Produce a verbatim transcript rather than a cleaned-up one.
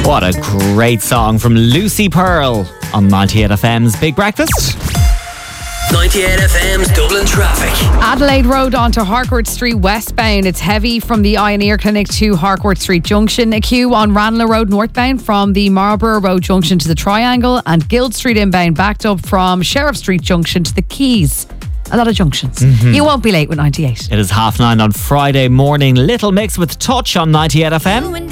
What a great song from Lucy Pearl on ninety-eight F M's Big Breakfast. ninety-eight F M's Dublin traffic. Adelaide Road onto Harcourt Street westbound. It's heavy from the Eye and Ear Clinic to Harcourt Street Junction. A queue on Ranelagh Road northbound from the Marlborough Road Junction to the Triangle, and Guild Street inbound backed up from Sheriff Street Junction to the Quays. A lot of junctions. Mm-hmm. You won't be late with ninety-eight. It is half nine on Friday morning. Little Mix with Touch on ninety-eight F M.